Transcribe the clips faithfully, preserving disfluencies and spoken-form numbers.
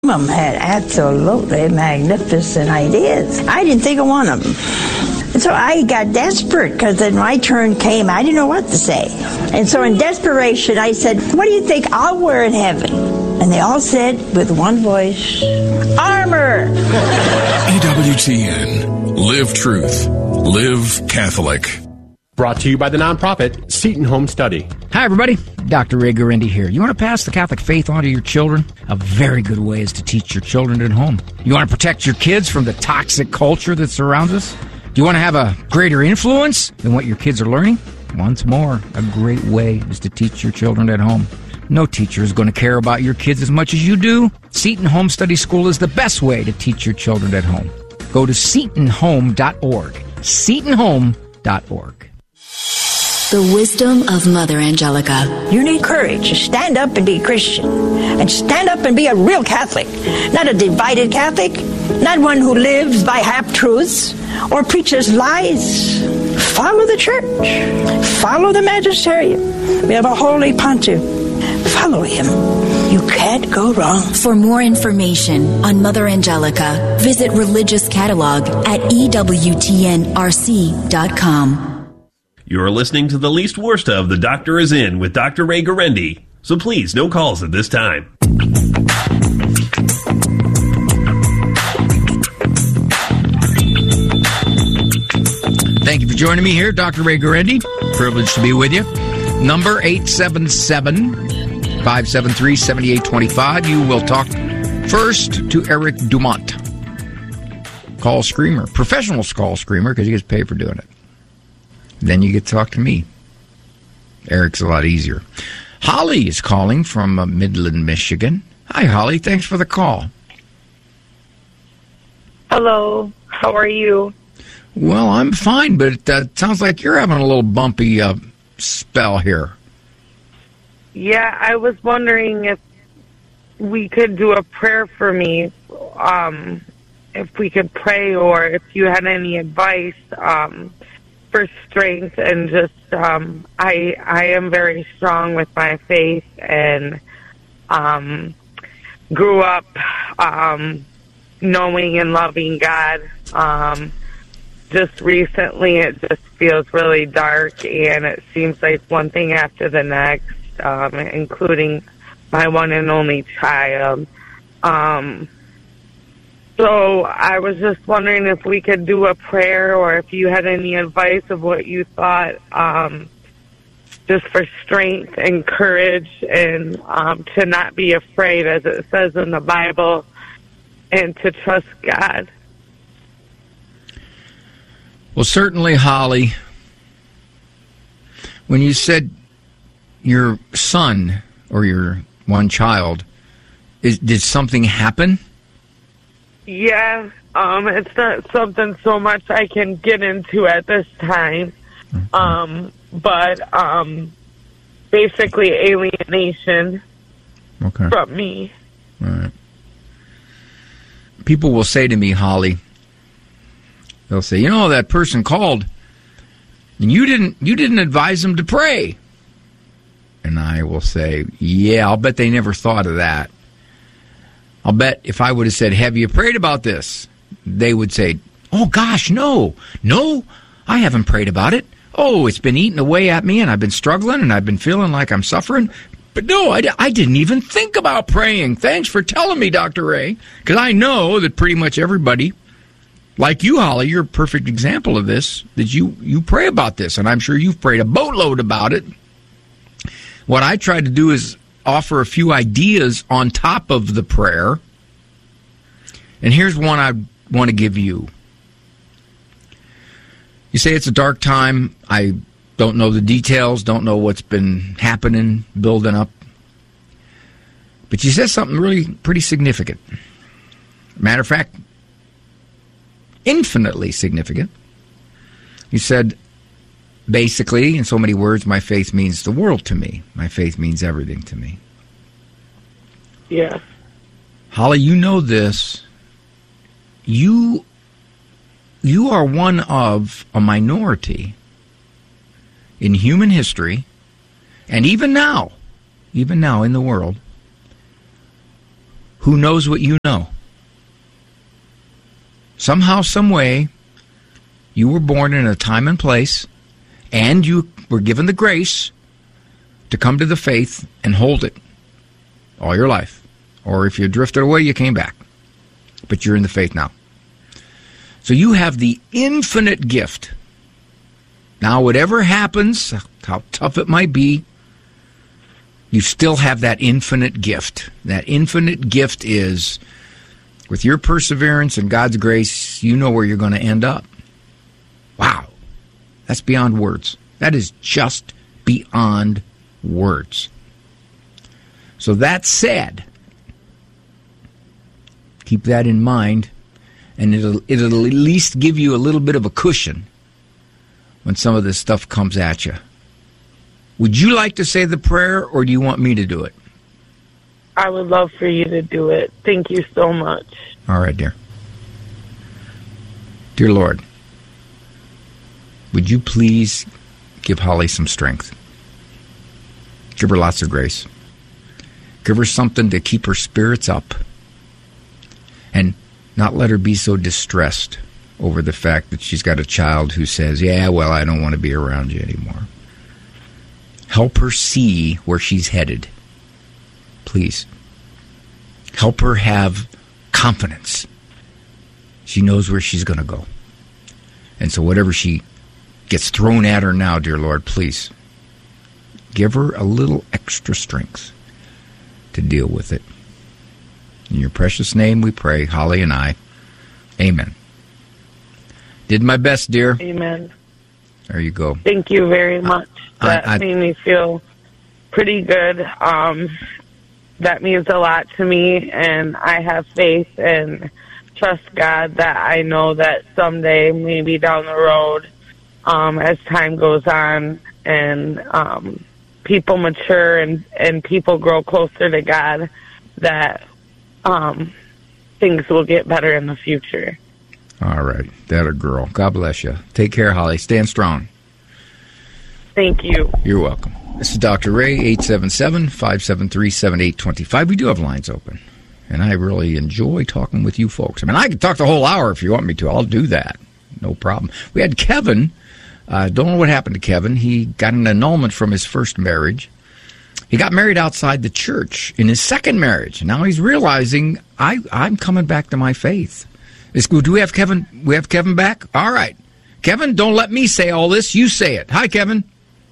Some of them had absolutely magnificent ideas. I didn't think of one of them. And so I got desperate because then my turn came. I didn't know what to say. And so in desperation, I said, what do you think I'll wear in heaven? And they all said with one voice, armor. E W T N. Live truth. Live Catholic. Brought to you by the nonprofit Seton Home Study. Hi, everybody. Doctor Ray Guarendi here. You want to pass the Catholic faith on to your children? A very good way is to teach your children at home. You want to protect your kids from the toxic culture that surrounds us? Do you want to have a greater influence than what your kids are learning? Once more, a great way is to teach your children at home. No teacher is going to care about your kids as much as you do. Seton Home Study School is the best way to teach your children at home. Go to seton home dot org. seton home dot org. The wisdom of Mother Angelica. You need courage to stand up and be a Christian. And stand up and be a real Catholic. Not a divided Catholic. Not one who lives by half-truths or preaches lies. Follow the church. Follow the magisterium. We have a holy pontiff. Follow him. You can't go wrong. For more information on Mother Angelica, visit Religious Catalog at E W T N R C dot com. You're listening to The Least Worst of The Doctor Is In with Doctor Ray Guarendi. So please, no calls at this time. Thank you for joining me here, Doctor Ray Guarendi. Privileged to be with you. Number eight seven seven, five seven three, seven eight two five. You will talk first to Eric Dumont. Call screamer. Professional call screamer because he gets paid for doing it. Then you get to talk to me. Eric's a lot easier. Holly is calling from uh, Midland, Michigan. Hi, Holly. Thanks for the call. Hello. How are you? Well, I'm fine, but it uh, sounds like you're having a little bumpy uh, spell here. Yeah, I was wondering if we could do a prayer for me, um, if we could pray, or if you had any advice um, for strength. And just, um, I I am very strong with my faith, and um, grew up um, knowing and loving God. Um, just recently, it just feels really dark, and it seems like one thing after the next. Um, including my one and only child. Um, so I was just wondering if we could do a prayer, or if you had any advice of what you thought, um, just for strength and courage, and um, to not be afraid, as it says in the Bible, and to trust God. Well, certainly, Holly, when you said your son or your one child, is, did something happen? Yeah, um, it's not something so much I can get into at this time. Mm-hmm. Um, but um, basically alienation okay. from me. All right. People will say to me, Holly, they'll say, you know, that person called and you didn't you didn't advise them to pray. And I will say, yeah, I'll bet they never thought of that. I'll bet if I would have said, have you prayed about this? They would say, oh, gosh, no. No, I haven't prayed about it. Oh, it's been eating away at me, and I've been struggling, and I've been feeling like I'm suffering. But no, I, I didn't even think about praying. Thanks for telling me, Doctor Ray, because I know that pretty much everybody, like you, Holly, you're a perfect example of this, that you, you pray about this, and I'm sure you've prayed a boatload about it. What I try to do is offer a few ideas on top of the prayer. And here's one I want to give you. You say it's a dark time. I don't know the details, don't know what's been happening, building up. But you said something really pretty significant. Matter of fact, infinitely significant. You said, basically, in so many words, my faith means the world to me. My faith means everything to me. Yeah. Holly, you know this. You, you are one of a minority in human history, and even now, even now in the world, who knows what you know. Somehow, some way, you were born in a time and place, and you were given the grace to come to the faith and hold it all your life. Or if you drifted away, you came back. But you're in the faith now. So you have the infinite gift. Now, whatever happens, how tough it might be, you still have that infinite gift. That infinite gift is, with your perseverance and God's grace, you know where you're going to end up. Wow. That's beyond words. That is just beyond words. So that said, keep that in mind, and it'll, it'll at least give you a little bit of a cushion when some of this stuff comes at you. Would you like to say the prayer, or do you want me to do it? I would love for you to do it. Thank you so much. All right, dear. Dear Lord, would you please give Holly some strength? Give her lots of grace. Give her something to keep her spirits up. And not let her be so distressed over the fact that she's got a child who says, yeah, well, I don't want to be around you anymore. Help her see where she's headed. Please. Help her have confidence. She knows where she's going to go. And so whatever she gets thrown at her now, dear Lord, please give her a little extra strength to deal with it. In your precious name we pray, Holly and I. Amen. Did my best, dear. Amen. There you go. Thank you very much. That I, I, made me feel pretty good. Um, that means a lot to me, and I have faith and trust God that I know that someday, maybe down the road, um, as time goes on and um, people mature and, and people grow closer to God, that um, things will get better in the future. All right. That a girl. God bless you. Take care, Holly. Stand strong. Thank you. You're welcome. This is Doctor Ray, eight seven seven, five seven three, seven eight two five. We do have lines open, and I really enjoy talking with you folks. I mean, I could talk the whole hour if you want me to. I'll do that. No problem. We had Kevin. I uh, don't know what happened to Kevin. He got an annulment from his first marriage. He got married outside the church in his second marriage. Now he's realizing, I, I'm coming back to my faith. Is, do we have Kevin? We have Kevin back? All right. Kevin, don't let me say all this. You say it. Hi, Kevin.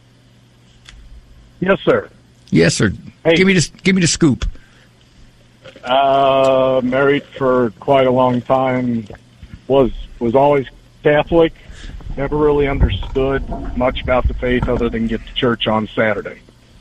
Yes, sir. Yes, sir. Hey. Give me the, give me the scoop. Uh, married for quite a long time. Was was always Catholic. Never really understood much about the faith other than get to church on Saturday.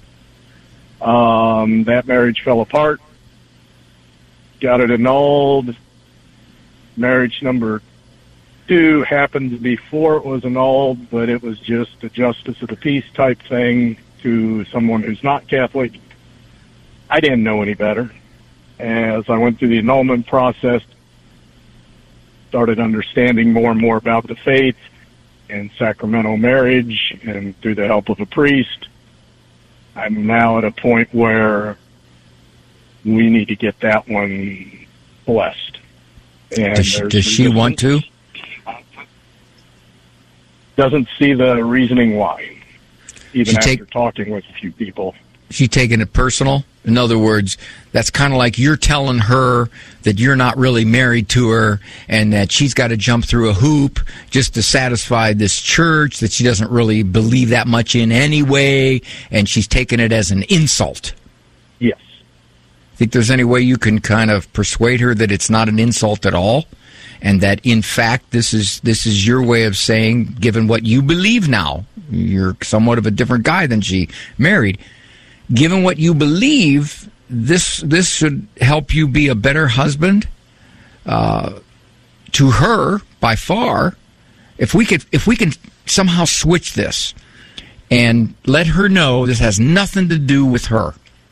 Um, that marriage fell apart. Got it annulled. Marriage number two happened before it was annulled, but it was just a justice of the peace type thing to someone who's not Catholic. I didn't know any better. As I went through the annulment process, started understanding more and more about the faith and sacramental marriage, and through the help of a priest, I'm now at a point where we need to get that one blessed. And does she, does she want to? Doesn't see the reasoning why, even she after take, talking with a few people. She taking it personal? In other words, that's kind of like you're telling her that you're not really married to her and that she's got to jump through a hoop just to satisfy this church that she doesn't really believe that much in anyway, and she's taking it as an insult. Yes. Think there's any way you can kind of persuade her that it's not an insult at all, and that in fact this is this is your way of saying, given what you believe now, you're somewhat of a different guy than she married. Given what you believe, this this should help you be a better husband uh, to her by far. If we could, if we can somehow switch this and let her know this has nothing to do with her.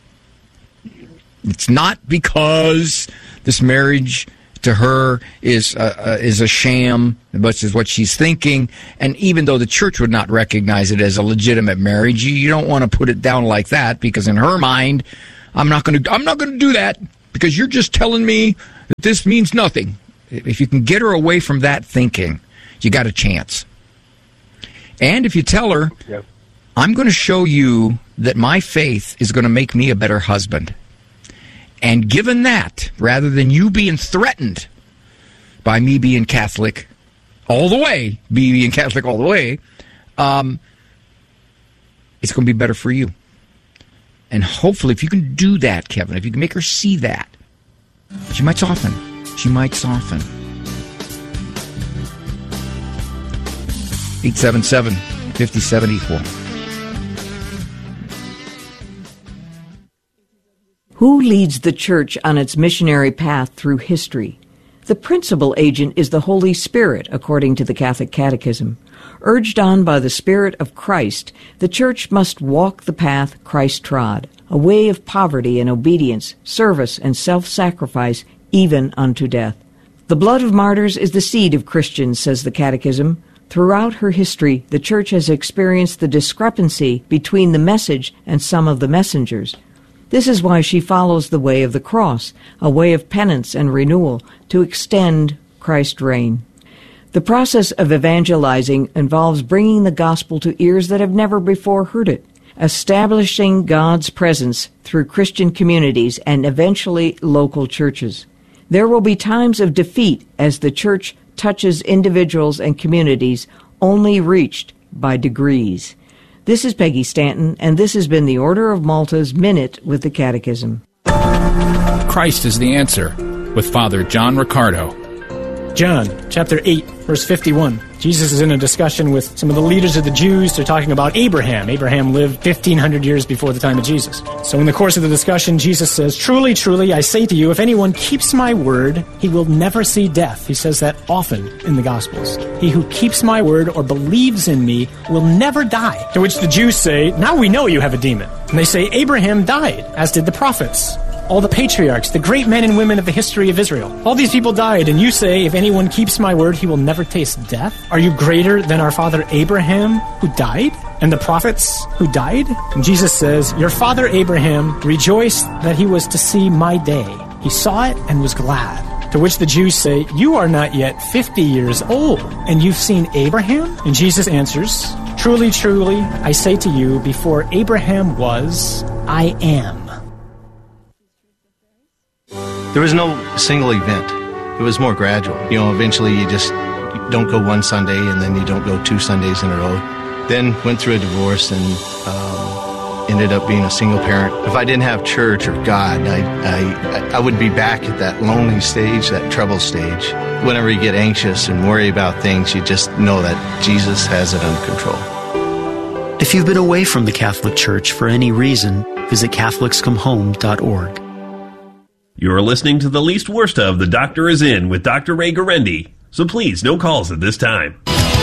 It's not because this marriage to her is uh, uh, is a sham, but is what she's thinking. And even though the church would not recognize it as a legitimate marriage, you, you don't want to put it down like that, because in her mind, I'm not going to I'm not going to do that. because you're just telling me that this means nothing. If you can get her away from that thinking, you got a chance. And if you tell her, yep. I'm going to show you that my faith is going to make me a better husband. And given that, rather than you being threatened by me being Catholic all the way, me being Catholic all the way, um, it's going to be better for you. And hopefully, if you can do that, Kevin, if you can make her see that, she might soften. She might soften. eight seven seven, five seven eight four. Who leads the church on its missionary path through history? The principal agent is the Holy Spirit, according to the Catholic Catechism. Urged on by the Spirit of Christ, the church must walk the path Christ trod, a way of poverty and obedience, service and self-sacrifice, even unto death. The blood of martyrs is the seed of Christians, says the Catechism. Throughout her history, the church has experienced the discrepancy between the message and some of the messengers. This is why she follows the way of the cross, a way of penance and renewal, to extend Christ's reign. The process of evangelizing involves bringing the gospel to ears that have never before heard it, establishing God's presence through Christian communities and eventually local churches. There will be times of defeat as the church touches individuals and communities only reached by degrees. This is Peggy Stanton, and this has been the Order of Malta's Minute with the Catechism. Christ is the answer, with Father John Riccardo. John, chapter eight, verse fifty-one. Jesus is in a discussion with some of the leaders of the Jews. They're talking about Abraham. Abraham lived fifteen hundred years before the time of Jesus. So in the course of the discussion, Jesus says, "Truly, truly, I say to you, if anyone keeps my word, he will never see death." He says that often in the Gospels. "He who keeps my word or believes in me will never die." To which the Jews say, "Now we know you have a demon." And they say, "Abraham died, as did the prophets. All the patriarchs, the great men and women of the history of Israel. All these people died, and you say, if anyone keeps my word, he will never taste death? Are you greater than our father Abraham, who died? And the prophets who died?" And Jesus says, "Your father Abraham rejoiced that he was to see my day. He saw it and was glad." To which the Jews say, "You are not yet fifty years old, and you've seen Abraham?" And Jesus answers, "Truly, truly, I say to you, before Abraham was, I am." There was no single event. It was more gradual. You know, eventually you just don't go one Sunday and then you don't go two Sundays in a row. Then went through a divorce and um, ended up being a single parent. If I didn't have church or God, I, I, I would be back at that lonely stage, that trouble stage. Whenever you get anxious and worry about things, you just know that Jesus has it under control. If you've been away from the Catholic Church for any reason, visit Catholics Come Home dot org. You're listening to The Least Worst of The Doctor Is In with Doctor Ray Guarendi. So please, no calls at this time.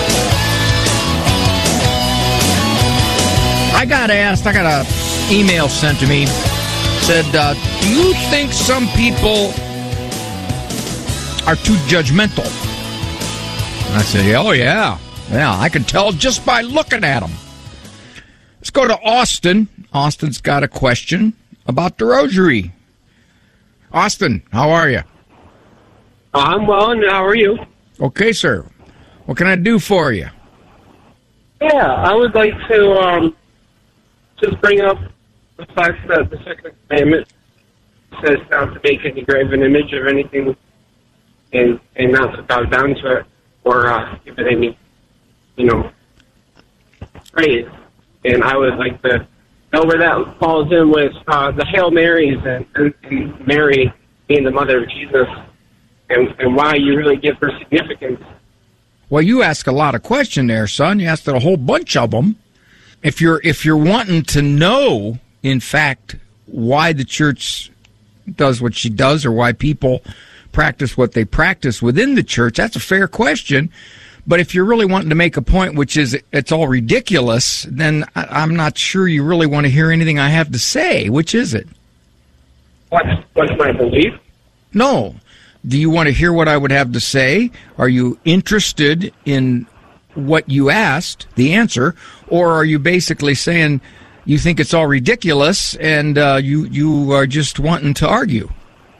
I got asked, I got an email sent to me, said, uh, do you think some people are too judgmental? And I said, oh, yeah. Yeah, I can tell just by looking at them. Let's go to Austin. Austin's got a question about the rosary. Austin, how are you? I'm well, and how are you? Okay, sir. What can I do for you? Yeah, I would like to um, just bring up the fact that the Second Commandment says not to make any graven image of anything and, and not to bow down to it or uh, give it any, you know, praise. And I would like to know where that falls in with uh, the Hail Marys and, and, and Mary being the mother of Jesus, and, and why you really give her significance. Well, you ask a lot of questions there, son. You asked a whole bunch of them. If you're if you're wanting to know, in fact, why the church does what she does, or why people practice what they practice within the church, that's a fair question. But if you're really wanting to make a point, which is it's all ridiculous, then I'm not sure you really want to hear anything I have to say. Which is it? What's, what's my belief? No. Do you want to hear what I would have to say? Are you interested in what you asked, the answer, or are you basically saying you think it's all ridiculous and uh, you, you are just wanting to argue?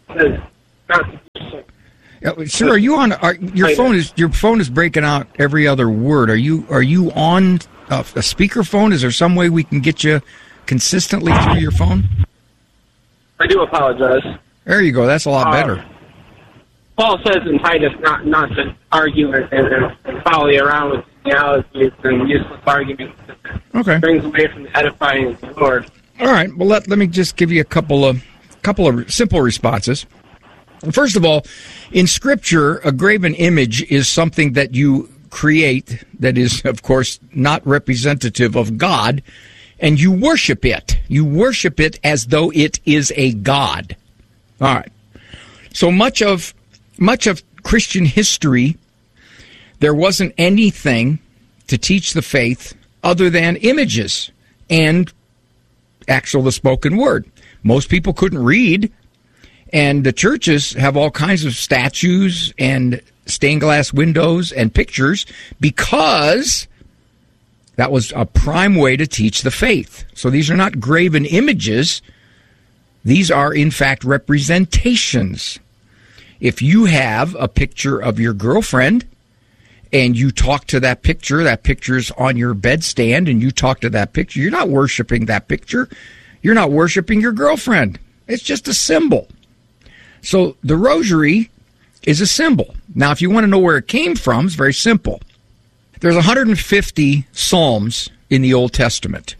says not to do so. Yeah, sir, are you on? Are, your phone is your phone is breaking out every other word. Are you are you on a, a speakerphone? Is there some way we can get you consistently through your phone? I do apologize. There you go. That's a lot um, better. Paul says in Titus not not to argue and, and, and follow you around with genealogies and useless arguments. Okay. Brings away from the edifying of the Lord. All right. Well, let let me just give you a couple of couple of simple responses. First of all, in Scripture, a graven image is something that you create that is, of course, not representative of God, and you worship it. You worship it as though it is a god. All right. So much of much of Christian history, there wasn't anything to teach the faith other than images and actual the spoken word. Most people couldn't read. And the churches have all kinds of statues and stained glass windows and pictures because that was a prime way to teach the faith. So these are not graven images. These are, in fact, representations. If you have a picture of your girlfriend and you talk to that picture, that picture's on your bedstand and you talk to that picture, you're not worshiping that picture. You're not worshiping your girlfriend. It's just a symbol. So the rosary is a symbol. Now, if you want to know where it came from, it's very simple. There's one hundred fifty psalms in the Old Testament.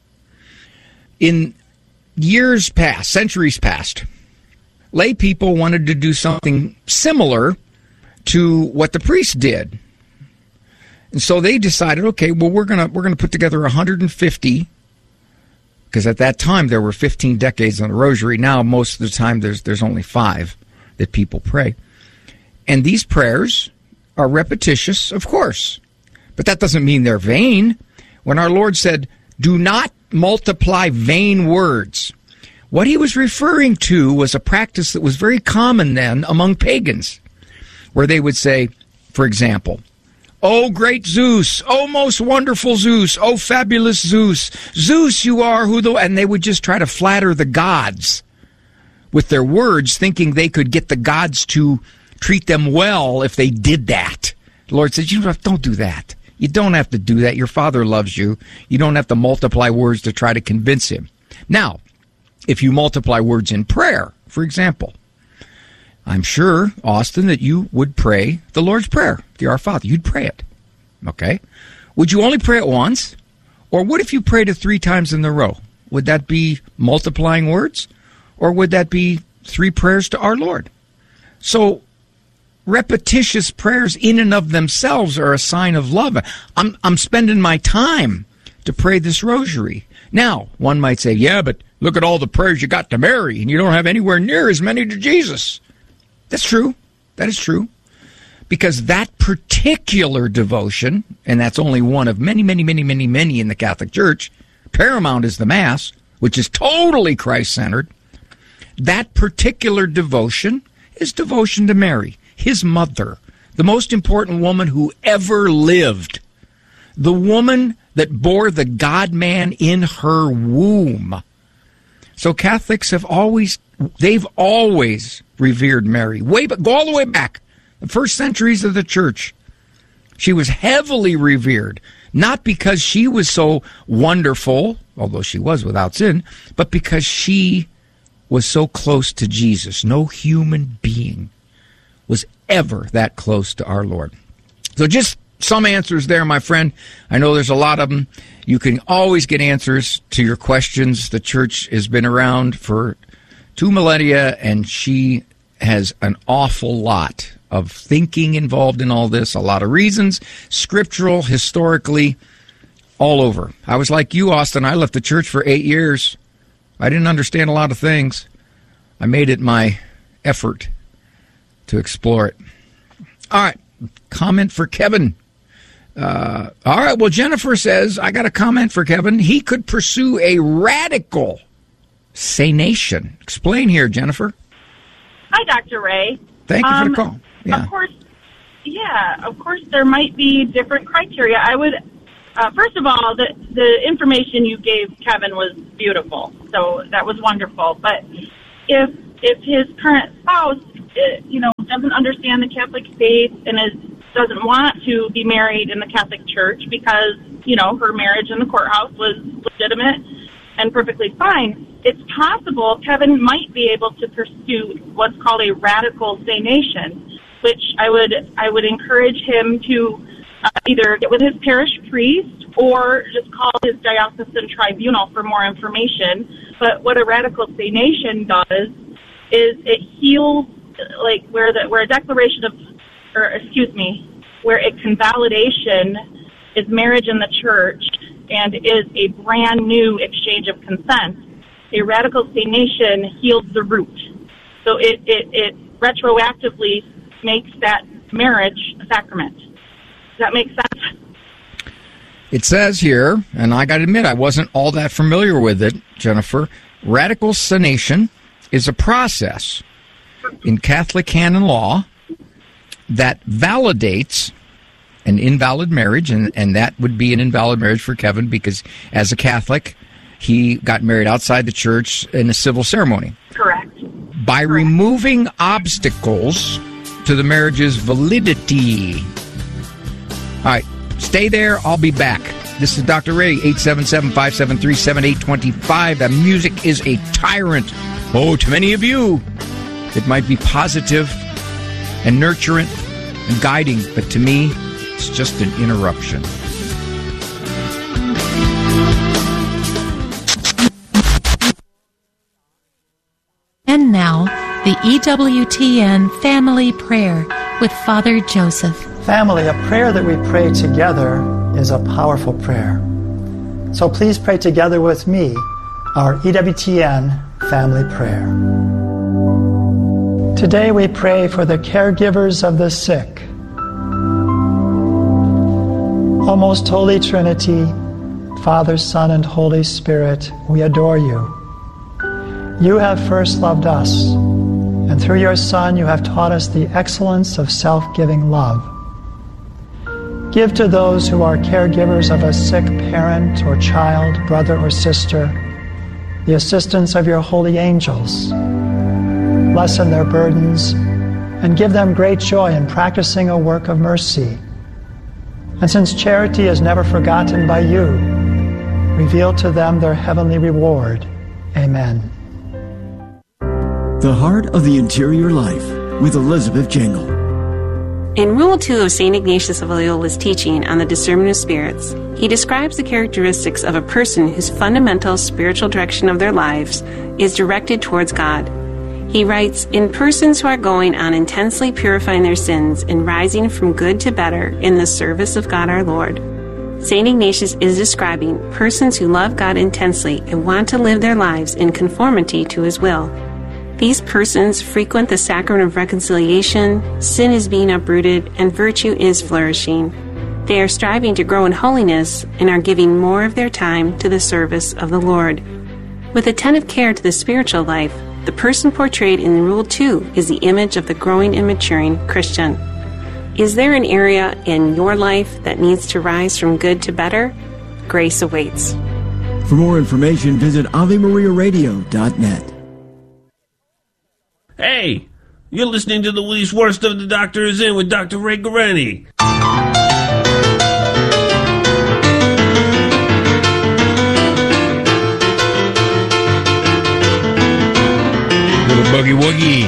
In years past, centuries past, lay people wanted to do something similar to what the priests did. And so they decided, okay, well, we're going to we're going to put together one hundred fifty, because at that time there were fifteen decades on the rosary. Now, most of the time, there's there's only five that people pray. And these prayers are repetitious, of course. But that doesn't mean they're vain. When our Lord said, do not multiply vain words, what he was referring to was a practice that was very common then among pagans, where they would say, for example, "O great Zeus, O most wonderful Zeus, O fabulous Zeus, Zeus you are who the..." And they would just try to flatter the gods with their words, thinking they could get the gods to treat them well if they did that. The Lord says, you don't do that. You don't have to do that. Your Father loves you. You don't have to multiply words to try to convince him. Now, if you multiply words in prayer, for example, I'm sure, Austin, that you would pray the Lord's Prayer, the Our Father. You'd pray it. Okay? Would you only pray it once? Or what if you prayed it three times in a row? Would that be multiplying words? Or would that be three prayers to our Lord? So, repetitious prayers in and of themselves are a sign of love. I'm, I'm spending my time to pray this rosary. Now, one might say, yeah, but look at all the prayers you got to Mary, and you don't have anywhere near as many to Jesus. That's true. That is true. Because that particular devotion, and that's only one of many, many, many, many, many in the Catholic Church, paramount is the Mass, which is totally Christ-centered. That particular devotion is devotion to Mary, his mother, the most important woman who ever lived, the woman that bore the God-man in her womb. So Catholics have always, they've always revered Mary. Way back, go all the way back, the first centuries of the Church. She was heavily revered, not because she was so wonderful, although she was without sin, but because she was so close to Jesus. No human being was ever that close to our Lord. So just some answers there, my friend. I know there's a lot of them. You can always get answers to your questions. The Church has been around for two millennia, and she has an awful lot of thinking involved in all this, a lot of reasons, scriptural, historically, all over. I was like you, Austin. I left the Church for eight years. I didn't understand a lot of things. I made it my effort to explore it. All right, comment for Kevin. Uh, all right, well, Jennifer says, I got a comment for Kevin. He could pursue a radical sanation. Explain here, Jennifer. Hi, Doctor Ray. Thank you for um, the call. Yeah. Of course, yeah, of course there might be different criteria. I would, uh, first of all, the, the information you gave Kevin was beautiful, so that was wonderful. But if if his current spouse, uh, you know, doesn't understand the Catholic faith and is doesn't want to be married in the Catholic Church because, you know, her marriage in the courthouse was legitimate and perfectly fine, it's possible Kevin might be able to pursue what's called a radical sanation, which I would I would encourage him to uh, either get with his parish priest or just call his diocesan tribunal for more information. But what a radical sanation does is it heals, like where the where a declaration of, or excuse me, where a convalidation is marriage in the church and is a brand new exchange of consent. A radical sanation heals the root. So it, it, it retroactively makes that marriage a sacrament. Does that make sense? It says here, and I got to admit, I wasn't all that familiar with it, Jennifer, radical sanation is a process in Catholic canon law that validates an invalid marriage, and, and that would be an invalid marriage for Kevin because as a Catholic, he got married outside the church in a civil ceremony. Correct. By removing obstacles to the marriage's validity. All right, stay there. I'll be back. This is Doctor Ray, eight seven seven, five seven three, seven eight two five. The music is a tyrant. Oh, to many of you, it might be positive and nurturant and guiding, but to me, it's just an interruption. And now, the E W T N Family Prayer with Father Joseph. Family, a prayer that we pray together is a powerful prayer. So please pray together with me our E W T N Family Prayer. Today we pray for the caregivers of the sick. O most Holy Trinity, Father, Son, and Holy Spirit, we adore you. You have first loved us, and through your Son you have taught us the excellence of self-giving love. Give to those who are caregivers of a sick parent or child, brother or sister, the assistance of your holy angels. Lessen their burdens and give them great joy in practicing a work of mercy. And since charity is never forgotten by you, reveal to them their heavenly reward. Amen. The Heart of the Interior Life with Elizabeth Jingle. In Rule two of Saint Ignatius of Loyola's teaching on the discernment of spirits, he describes the characteristics of a person whose fundamental spiritual direction of their lives is directed towards God. He writes, in persons who are going on intensely purifying their sins and rising from good to better in the service of God our Lord. Saint Ignatius is describing persons who love God intensely and want to live their lives in conformity to His will. These persons frequent the sacrament of reconciliation, sin is being uprooted, and virtue is flourishing. They are striving to grow in holiness and are giving more of their time to the service of the Lord. With attentive care to the spiritual life, the person portrayed in Rule two is the image of the growing and maturing Christian. Is there an area in your life that needs to rise from good to better? Grace awaits. For more information, visit ave maria radio dot net. Hey, you're listening to the least worst of The Doctor Is In with Doctor Ray Guarendi. Little boogie woogie.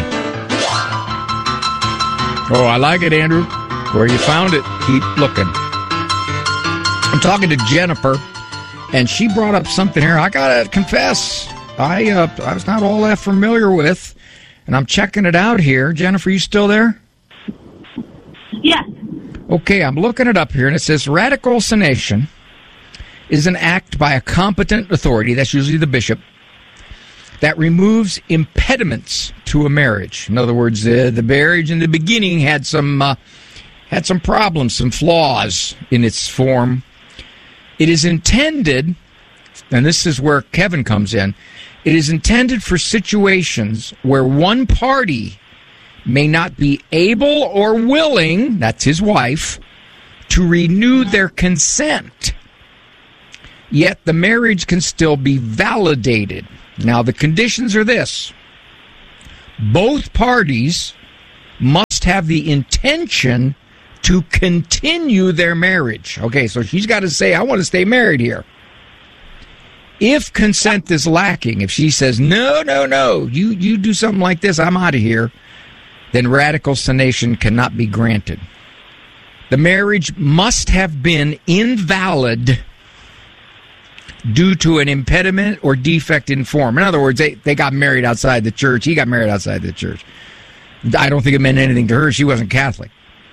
Oh, I like it, Andrew. Where you found it, keep looking. I'm talking to Jennifer, and she brought up something here I gotta confess I uh, I was not all that familiar with. And I'm checking it out here. Jennifer, you still there? Yes. Okay, I'm looking it up here, and it says radical sanation is an act by a competent authority, that's usually the bishop, that removes impediments to a marriage. In other words, the, the marriage in the beginning had some uh, had some problems, some flaws in its form. It is intended, and this is where Kevin comes in, it is intended for situations where one party may not be able or willing, that's his wife, to renew their consent. Yet the marriage can still be validated. Now, the conditions are this. both parties must have the intention to continue their marriage. Okay, so she's got to say, I want to stay married here. If consent is lacking, if she says, no, no, no, you, you do something like this, I'm out of here, then ratification cannot be granted. The marriage must have been invalid due to an impediment or defect in form. In other words, they, they got married outside the church. He got married outside the church. I don't think it meant anything to her. She wasn't Catholic.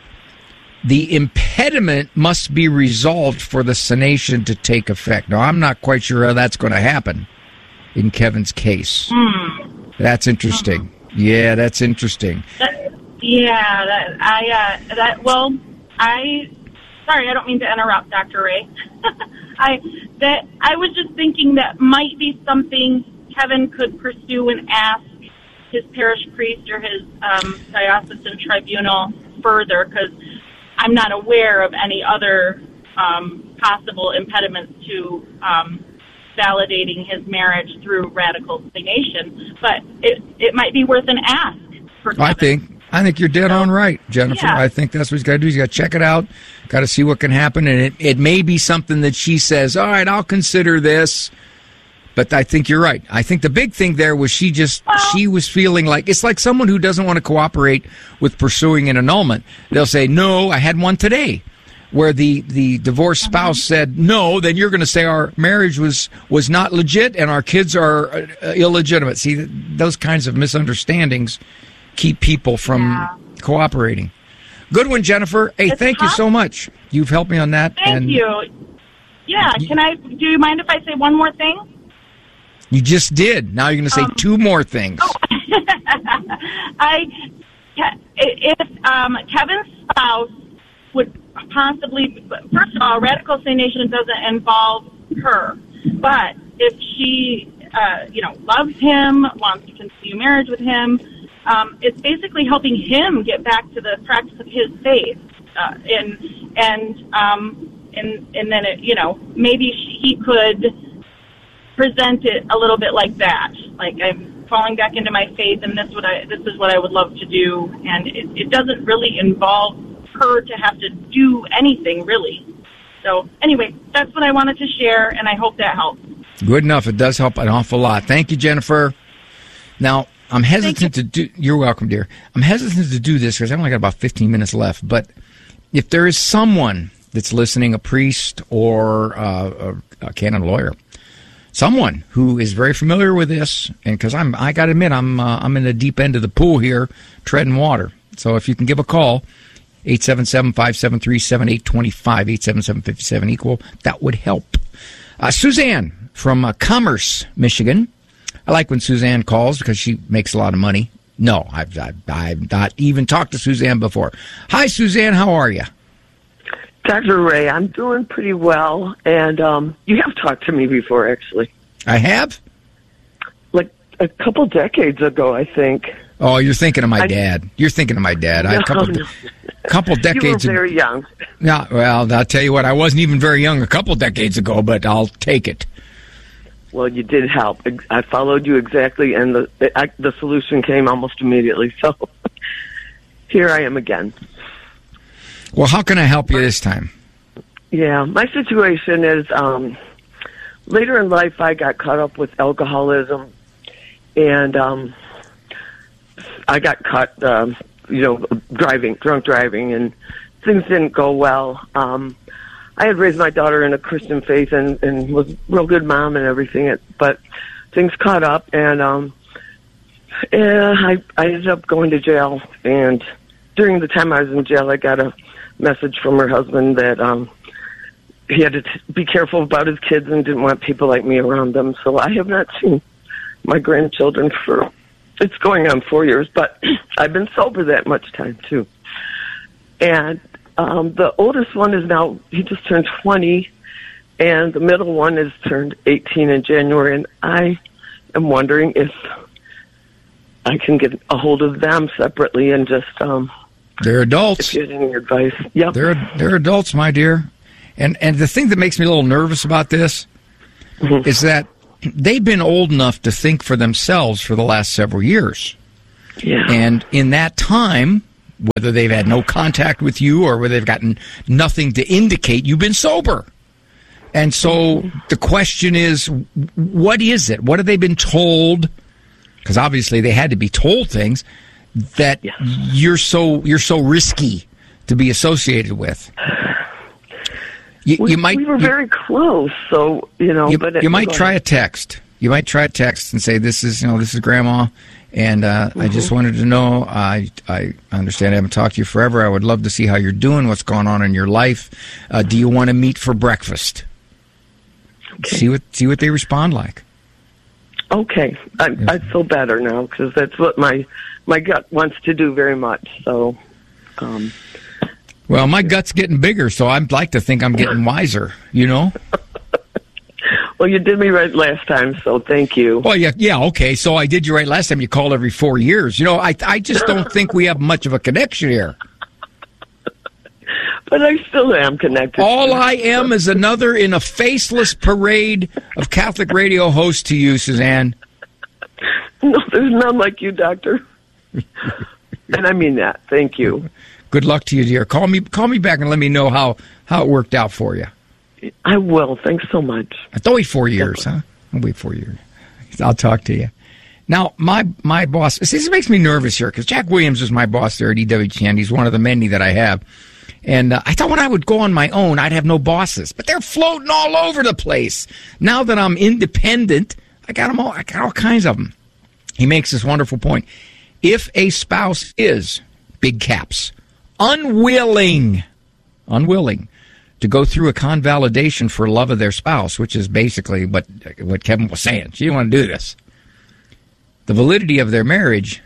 The impediment must be resolved for the sanation to take effect. Now, I'm not quite sure how that's going to happen in Kevin's case. Hmm. That's interesting. Yeah, that's interesting. That, yeah, that, I, uh, that, well, I, sorry, I don't mean to interrupt, Doctor Ray. I, that, I was just thinking that might be something Kevin could pursue and ask his parish priest or his um, diocesan tribunal further, because I'm not aware of any other um, possible impediments to um, validating his marriage through radical sanation. But it it might be worth an ask for Kevin. I think I think you're dead on right, Jennifer. Yeah. I think that's what he's got to do. He's got to check it out, got to see what can happen, and it, it may be something that she says, all right, I'll consider this. But I think you're right. I think the big thing there was she just, she was feeling like, it's like someone who doesn't want to cooperate with pursuing an annulment. They'll say, no, I had one today, where the, the divorced spouse said, no, then you're going to say our marriage was, was not legit and our kids are uh, illegitimate. See, those kinds of misunderstandings keep people from yeah. cooperating. Good one, Jennifer. Hey, it's thank tough. you so much. You've helped me on that. Thank and you. Yeah, can I, do you mind if I say one more thing? You just did. Now you're going to say um, two more things. Oh. I, if um, Kevin's spouse would possibly, first of all, radical sanation doesn't involve her. But if she, uh, you know, loves him, wants to continue marriage with him, um, it's basically helping him get back to the practice of his faith, uh, and and um, and and then it, you know, maybe she, he could present it a little bit like that, like I'm falling back into my faith, and this what I this is what I would love to do, and it, it doesn't really involve her to have to do anything really. So anyway, that's what I wanted to share, and I hope that helps. Good enough. It does help an awful lot. Thank you, Jennifer. Now I'm hesitant you. to do. You're welcome, dear. I'm hesitant to do this because I only got about fifteen minutes left. But if there is someone that's listening, a priest or uh, a, a canon lawyer, someone who is very familiar with this, and because I'm, I got to admit, I'm, uh, I'm in the deep end of the pool here, treading water. So if you can give a call, eight seven seven, five seven three, seven eight two five, eight seven seven, five seven equal, that would help. Uh, Suzanne from uh, Commerce, Michigan. I like when Suzanne calls because she makes a lot of money. No, I've, I've, I've not even talked to Suzanne before. Hi, Suzanne. How are you? Doctor Ray, I'm doing pretty well, and um, you have talked to me before, actually. I have? Like a couple decades ago, I think. Oh, you're thinking of my I, dad. You're thinking of my dad. No, I, a couple, no. couple decades ago. You were very young. No, well, I'll tell you what, I wasn't even very young a couple decades ago, but I'll take it. Well, you did help. I followed you exactly, and the the, the solution came almost immediately. So here I am again. Well, how can I help you this time? Yeah, my situation is um, later in life I got caught up with alcoholism, and um, I got caught, um, you know, driving, drunk driving, and things didn't go well. Um, I had raised my daughter in a Christian faith and, and was a real good mom and everything, but things caught up, and um, and I, I ended up going to jail. And during the time I was in jail, I got a message from her husband that um, he had to t- be careful about his kids and didn't want people like me around them. So I have not seen my grandchildren for, it's going on four years, but I've been sober that much time, too. And um, the oldest one is now, he just turned twenty, and the middle one is turned eighteen in January, and I am wondering if I can get a hold of them separately and just... Um, They're adults. If you had any advice. Yep. They're, they're adults, my dear. And, and the thing that makes me a little nervous about this mm-hmm. is that they've been old enough to think for themselves for the last several years. Yeah. And in that time, whether they've had no contact with you or whether they've gotten nothing to indicate you've been sober. And so the question is, what is it? What have they been told? Because obviously they had to be told things that yes. you're so you're so risky to be associated with. You, we, you might we were you, very close, so you know. You, but it, you might try a text. You might try a text and say, "This is you know this is Grandma, and uh, mm-hmm. I just wanted to know. I I understand I haven't talked to you forever. I would love to see how you're doing. What's going on in your life? Uh, do you want to meet for breakfast?" Okay. See what see what they respond like. Okay, I, yeah. I feel better now because that's what my my gut wants to do very much. So, um, well, my gut's getting bigger, so I'd like to think I'm getting wiser. You know. Well, you did me right last time, so thank you. Well, yeah, yeah, okay. So I did you right last time. You called every four years. You know, I I just don't think we have much of a connection here. But I still am connected. All I am is another in a faceless parade of Catholic radio hosts to you, Suzanne. No, there's none like you, Doctor. And I mean that. Thank you. Good luck to you, dear. Call me call me back and let me know how, how it worked out for you. I will. Thanks so much. Don't wait four years, huh? I'll wait four years. I'll talk to you. Now, my my boss, this makes me nervous here, because Jack Williams is my boss there at E W T N. He's one of the many that I have. And uh, I thought when I would go on my own, I'd have no bosses. But they're floating all over the place. Now that I'm independent, I got them all. I got all kinds of them. He makes this wonderful point. If a spouse is, big caps, unwilling, unwilling to go through a convalidation for love of their spouse, which is basically what what Kevin was saying. She didn't want to do this. The validity of their marriage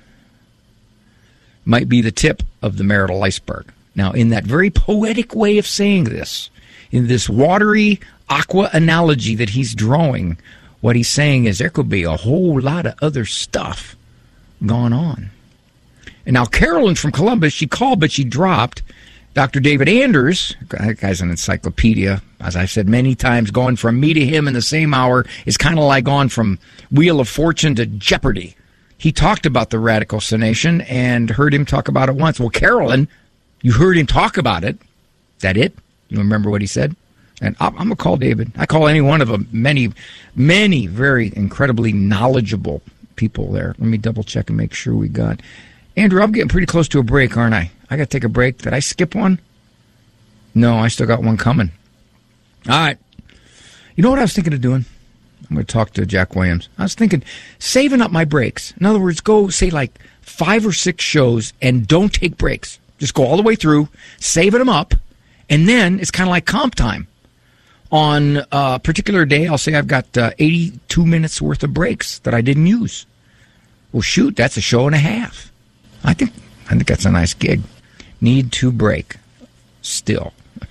might be the tip of the marital iceberg. Now, in that very poetic way of saying this, in this watery aqua analogy that he's drawing, what he's saying is there could be a whole lot of other stuff going on. And now Carolyn from Columbus, she called, but she dropped. Doctor David Anders, that guy's an encyclopedia. As I've said many times, going from me to him in the same hour is kind of like going from Wheel of Fortune to Jeopardy. He talked about the ratiocination and heard him talk about it once. Well, Carolyn, you heard him talk about it. Is that it? You remember what he said? And I'm going to call David. I call any one of them. Many, many very incredibly knowledgeable people there. Let me double check and make sure we got... Andrew, I'm getting pretty close to a break, aren't I? I got to take a break. Did I skip one? No, I still got one coming. All right. You know what I was thinking of doing? I'm going to talk to Jack Williams. I was thinking saving up my breaks. In other words, go, say, like five or six shows and don't take breaks. Just go all the way through, saving them up, and then it's kind of like comp time. On a particular day, I'll say I've got uh, eighty-two minutes worth of breaks that I didn't use. Well, shoot, that's a show and a half. I think I think that's a nice gig. Need to break. Still.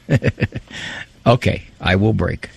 Okay, I will break.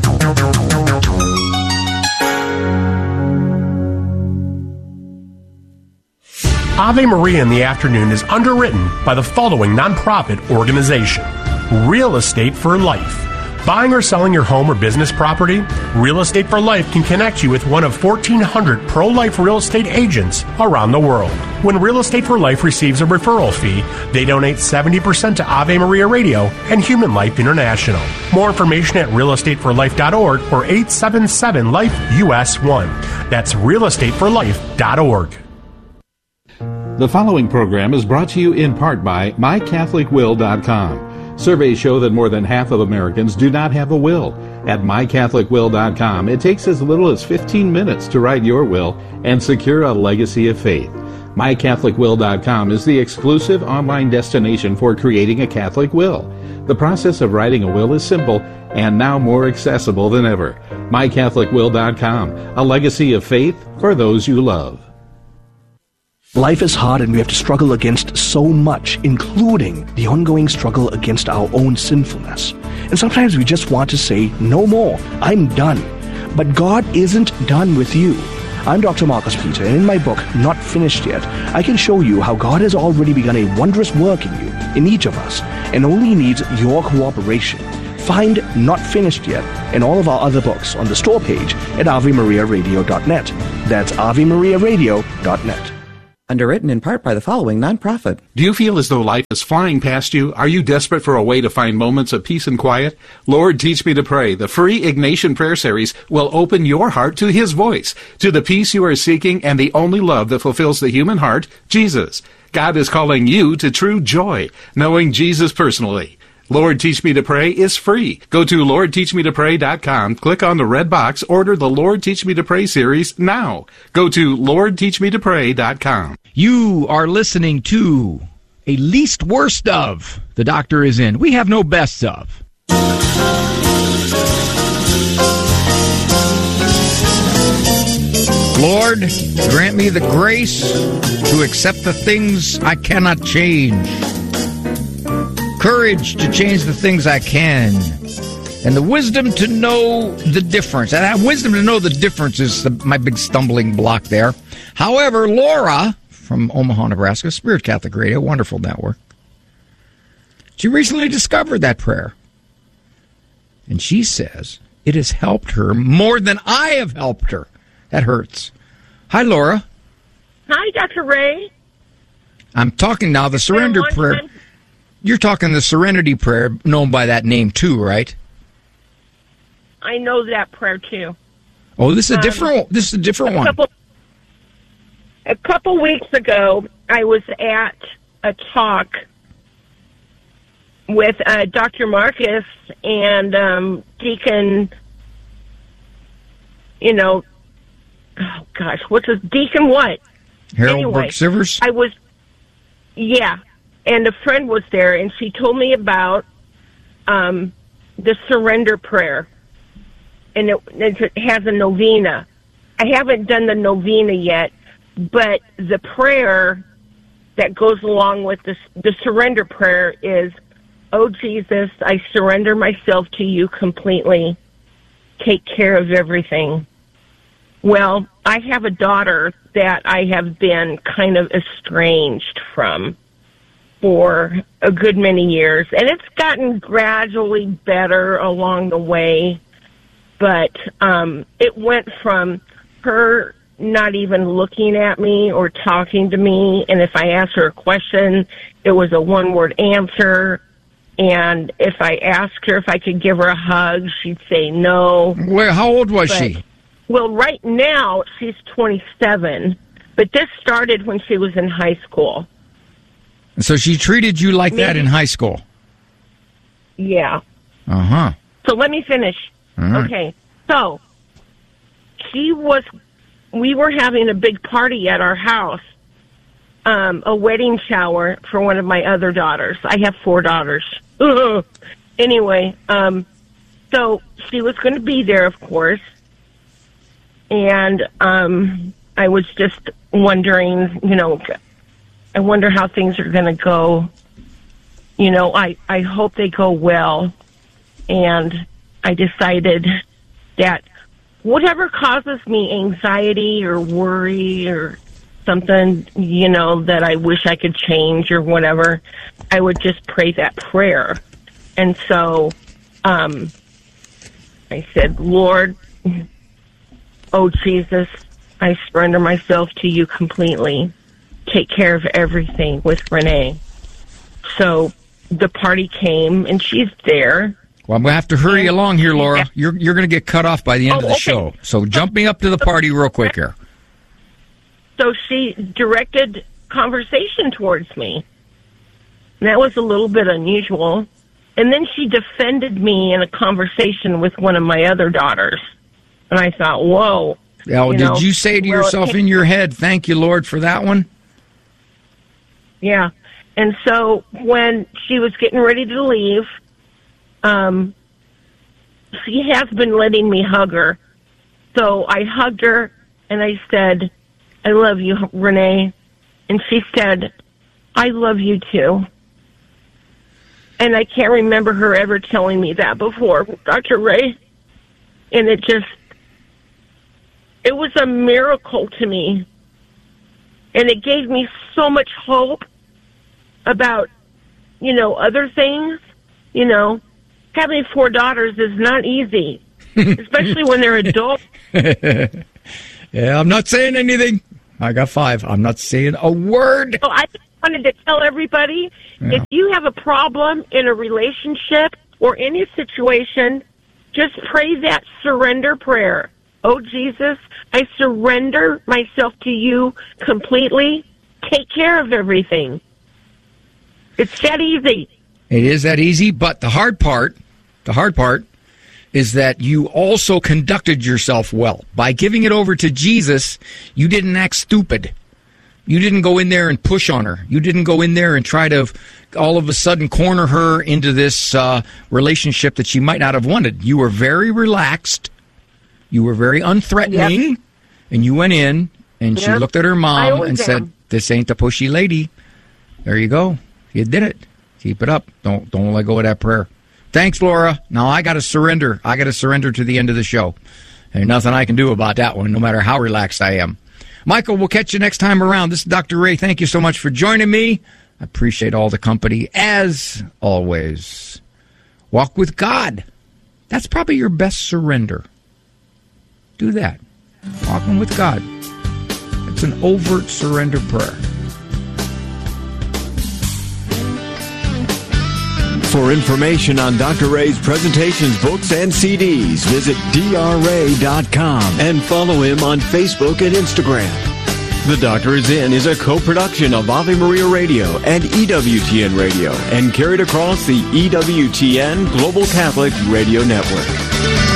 Ave Maria in the Afternoon is underwritten by the following nonprofit organization: Real Estate for Life. Buying or selling your home or business property? Real Estate for Life can connect you with one of fourteen hundred pro-life real estate agents around the world. When Real Estate for Life receives a referral fee, they donate seventy percent to Ave Maria Radio and Human Life International. More information at real estate for life dot org or eight seven seven life U S one. That's real estate for life dot org. The following program is brought to you in part by my catholic will dot com. Surveys show that more than half of Americans do not have a will. At my catholic will dot com, it takes as little as fifteen minutes to write your will and secure a legacy of faith. my catholic will dot com is the exclusive online destination for creating a Catholic will. The process of writing a will is simple and now more accessible than ever. my catholic will dot com, a legacy of faith for those you love. Life is hard and we have to struggle against so much, including the ongoing struggle against our own sinfulness. And sometimes we just want to say, no more, I'm done. But God isn't done with you. I'm Doctor Marcus Peter, and in my book, Not Finished Yet, I can show you how God has already begun a wondrous work in you, in each of us, and only needs your cooperation. Find Not Finished Yet and all of our other books on the store page at ave maria radio dot net. That's ave maria radio dot net. Underwritten in part by the following nonprofit. Do you feel as though life is flying past you? Are you desperate for a way to find moments of peace and quiet? Lord, Teach Me to Pray, the free Ignatian prayer series, will open your heart to His voice, to the peace you are seeking and the only love that fulfills the human heart, Jesus. God is calling you to true joy, knowing Jesus personally. Lord, Teach Me to Pray is free. Go to lord teach me to pray dot com, click on the red box, order the Lord Teach Me to Pray series now. Go to lord teach me to pray dot com. You are listening to a least worst of. The Doctor is in. We have no best of. Lord, grant me the grace to accept the things I cannot change. Courage to change the things I can, and the wisdom to know the difference. And that wisdom to know the difference is the, my big stumbling block there. However, Laura from Omaha, Nebraska, Spirit Catholic Radio, wonderful network, she recently discovered that prayer. And she says it has helped her more than I have helped her. That hurts. Hi, Laura. Hi, Doctor Ray. I'm talking now the surrender prayer. Time. You're talking the Serenity Prayer, known by that name too, right? I know that prayer too. Oh, this is a um, different. This is a different a one. Couple, a couple weeks ago, I was at a talk with uh, Doctor Marcus and um, Deacon. You know, oh gosh, what's his Deacon? What? Harold anyway, Burke Sivers. I was, yeah. And a friend was there, and she told me about um, the surrender prayer. And it, it has a novena. I haven't done the novena yet, but the prayer that goes along with this, the surrender prayer is, "Oh, Jesus, I surrender myself to you completely. Take care of everything." Well, I have a daughter that I have been kind of estranged from for a good many years, and it's gotten gradually better along the way, but um, it went from her not even looking at me or talking to me, and if I asked her a question, it was a one-word answer, and if I asked her if I could give her a hug, she'd say no. Well, how old was but, she? Well, right now, she's twenty-seven, but this started when she was in high school. So she treated you like Maybe. that in high school? Yeah. Uh-huh. So let me finish. Right. Okay. So she was, we were having a big party at our house, um, a wedding shower for one of my other daughters. I have four daughters. Anyway, um, so she was going to be there, of course. And um, I was just wondering, you know, I wonder how things are going to go. You know, I, I hope they go well. And I decided that whatever causes me anxiety or worry or something, you know, that I wish I could change or whatever, I would just pray that prayer. And so um, I said, "Lord, oh, Jesus, I surrender myself to you completely. Take care of everything with Renee." So the party came, and she's there. Well, I'm going to have to hurry along here, Laura. Yeah. You're you're going to get cut off by the end Oh, of the okay. show. So jump me up to the party real quick here. So she directed conversation towards me. And that was a little bit unusual. And then she defended me in a conversation with one of my other daughters. And I thought, whoa. Now, you did know, you say to well, yourself it- in your head, "Thank you, Lord, for that one"? Yeah. And so when she was getting ready to leave, um, she has been letting me hug her. So I hugged her and I said, "I love you, Renee." And she said, "I love you too." And I can't remember her ever telling me that before, Doctor Ray. And it just, it was a miracle to me. And it gave me so much hope about, you know, other things. You know, having four daughters is not easy, especially when they're adults. Yeah, I'm not saying anything. I got five. I'm not saying a word. So I just wanted to tell everybody, Yeah. if you have a problem in a relationship or any situation, just pray that surrender prayer. Oh, Jesus, I surrender myself to you completely. Take care of everything. It's that easy. It is that easy, but the hard part, the hard part is that you also conducted yourself well. By giving it over to Jesus, you didn't act stupid. You didn't go in there and push on her. You didn't go in there and try to all of a sudden corner her into this uh, relationship that she might not have wanted. You were very relaxed. You were very unthreatening. Yep. And you went in, and yep. she looked at her mom and am. said, this ain't the pushy lady. There you go. You did it. Keep it up. Don't don't let go of that prayer. Thanks, Laura. Now I got to surrender. I got to surrender to the end of the show. There's nothing I can do about that one, no matter how relaxed I am. Michael, we'll catch you next time around. This is Doctor Ray. Thank you so much for joining me. I appreciate all the company, as always. Walk with God. That's probably your best surrender. Do that. Walking with God. It's an overt surrender prayer. For information on Doctor Ray's presentations, books, and C Ds, visit D R ray dot com and follow him on Facebook and Instagram. The Doctor Is In is a co-production of Ave Maria Radio and E W T N Radio and carried across the E W T N Global Catholic Radio Network.